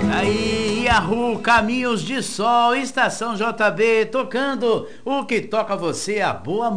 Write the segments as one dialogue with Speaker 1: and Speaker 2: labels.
Speaker 1: Aí, Yahoo, Caminhos de Sol, Estação JB, tocando o que toca você, a boa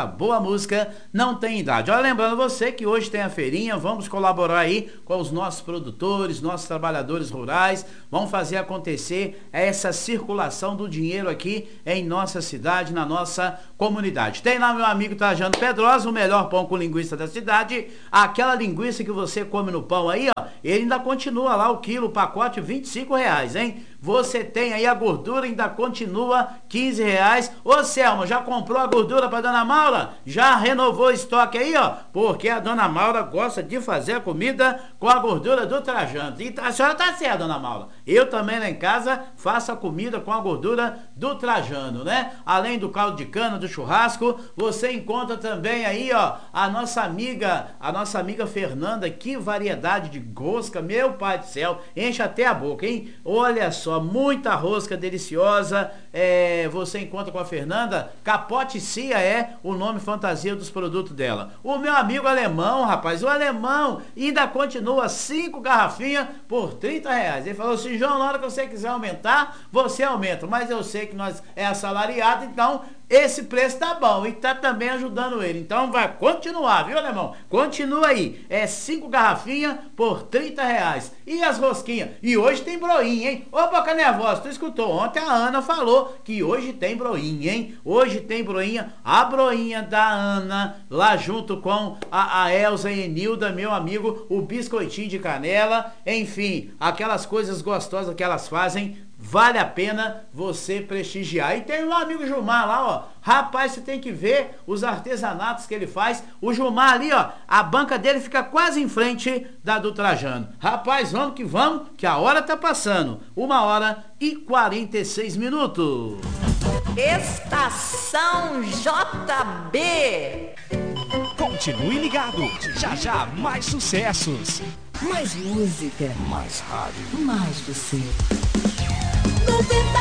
Speaker 1: música não tem idade. Olha, lembrando você que hoje tem a feirinha, vamos colaborar aí com os nossos produtores, nossos trabalhadores rurais, vamos fazer acontecer essa circulação do dinheiro aqui em nossa cidade, na nossa comunidade. Tem lá meu amigo Trajano Pedrosa, o melhor pão com linguiça da cidade, aquela linguiça que você come no pão aí, ó, ele ainda continua lá o quilo, o pacote R$25, hein? Você tem aí a gordura, ainda continua R$15. Ô Selma, já comprou a gordura pra Dona Maura? Já renovou o estoque aí, ó? Porque a Dona Maura gosta de fazer a comida com a gordura do Trajano. E a senhora tá certa, Dona Maura. Eu também lá em casa faço a comida com a gordura do Trajano, né? Além do caldo de cana, do churrasco, você encontra também aí, ó, a nossa amiga Fernanda. Que variedade de rosca, meu pai do céu, enche até a boca, hein? Olha só, muita rosca deliciosa, você encontra com a Fernanda. Capote Cia é o nome fantasia dos produtos dela. O meu amigo alemão, rapaz, o alemão ainda continua 5 garrafinhas por R$30. Ele falou assim: João, na hora que você quiser aumentar, você aumenta, mas eu sei que nós é assalariado, então esse preço tá bom e tá também ajudando ele. Então vai continuar, viu, alemão? Continua aí. 5 garrafinhas por R$30. E as rosquinhas? E hoje tem broinha, hein? Ô, boca nervosa, tu escutou? Ontem a Ana falou que hoje tem broinha, hein? Hoje tem broinha. A broinha da Ana, lá junto com a Elza e Enilda, meu amigo, o biscoitinho de canela. Enfim, aquelas coisas gostosas que elas fazem. Vale a pena você prestigiar. E tem o amigo Gilmar lá, ó. Rapaz, você tem que ver os artesanatos que ele faz. O Gilmar ali, ó, a banca dele fica quase em frente da do Trajano. Rapaz, vamos, que a hora tá passando. 1h46.
Speaker 2: Estação JB.
Speaker 3: Continue ligado. Já mais sucessos.
Speaker 2: Mais música.
Speaker 3: Mais rádio.
Speaker 2: Mais você.
Speaker 4: 90.1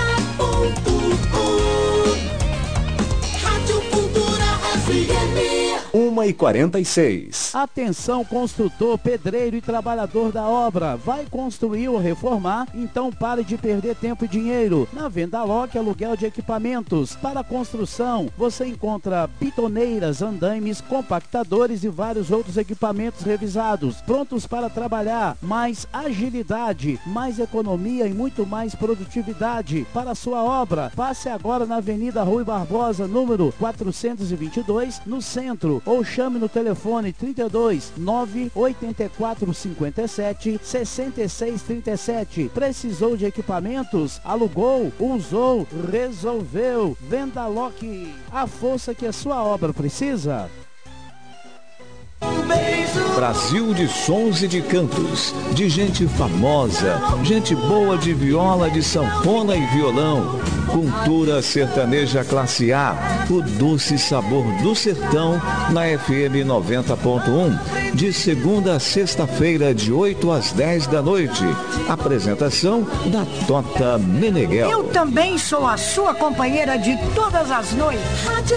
Speaker 4: Rádio Cultura FM.
Speaker 5: 1h46.
Speaker 1: Atenção, construtor, pedreiro e trabalhador da obra. Vai construir ou reformar? Então pare de perder tempo e dinheiro. Na Vendaloc, aluguel de equipamentos. Para construção, você encontra pitoneiras, andaimes, compactadores e vários outros equipamentos revisados, prontos para trabalhar. Mais agilidade, mais economia e muito mais produtividade para a sua obra. Passe agora na Avenida Rui Barbosa, número 422, no centro, ou chame no telefone 32 984 57 66 37. Precisou de equipamentos? Alugou, usou, resolveu. Vendaloc, a força que a sua obra precisa.
Speaker 5: Brasil de sons e de cantos, de gente famosa, gente boa de viola, de sanfona e violão. Cultura sertaneja classe A, o doce sabor do sertão, na FM 90.1, de segunda a sexta-feira, de 8 às 10 da noite. Apresentação da Tota Meneghel.
Speaker 2: Eu também sou a sua companheira de todas as noites.
Speaker 4: Rádio